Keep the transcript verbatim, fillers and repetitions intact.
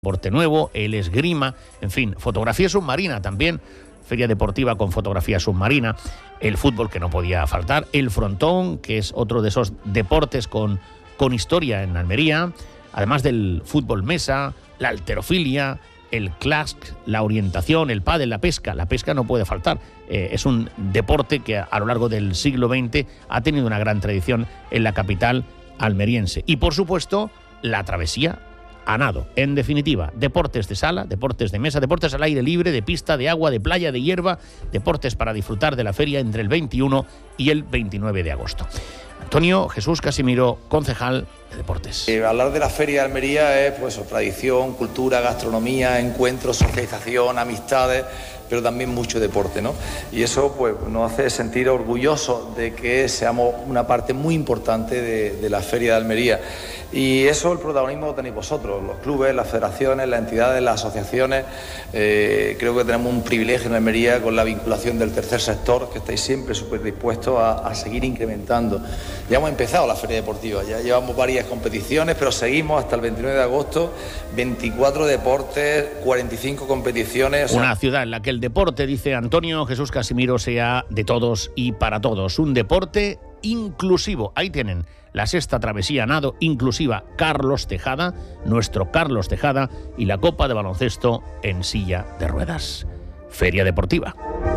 deporte nuevo, el esgrima, en fin, fotografía submarina también, feria deportiva con fotografía submarina, el fútbol que no podía faltar, el frontón, que es otro de esos deportes con, con historia en Almería, además del fútbol mesa, la halterofilia, el clask, la orientación, el pádel, la pesca. La pesca no puede faltar. Eh, es un deporte que a, a lo largo del siglo veinte ha tenido una gran tradición en la capital almeriense. Y, por supuesto, la travesía a nado. En definitiva, deportes de sala, deportes de mesa, deportes al aire libre, de pista, de agua, de playa, de hierba, deportes para disfrutar de la feria entre el veintiuno y el veintinueve de agosto. Antonio Jesús Casimiro, concejal de Deportes. Eh, hablar de la Feria de Almería es pues tradición, cultura, gastronomía, encuentros, socialización, amistades, pero también mucho deporte, ¿no? Y eso pues nos hace sentir orgullosos de que seamos una parte muy importante de, de la Feria de Almería. Y eso, el protagonismo lo tenéis vosotros, los clubes, las federaciones, las entidades, las asociaciones. Eh, creo que tenemos un privilegio en Almería con la vinculación del tercer sector, que estáis siempre súper dispuestos a, a seguir incrementando. Ya hemos empezado la Feria Deportiva, ya llevamos varias competiciones, pero seguimos hasta el veintinueve de agosto, veinticuatro deportes, cuarenta y cinco competiciones. Una ciudad en la que el deporte, dice Antonio Jesús Casimiro, sea de todos y para todos. Un deporte inclusivo. Ahí tienen la sexta travesía nado inclusiva Carlos Tejada, nuestro Carlos Tejada, y la Copa de Baloncesto en silla de ruedas. Feria Deportiva.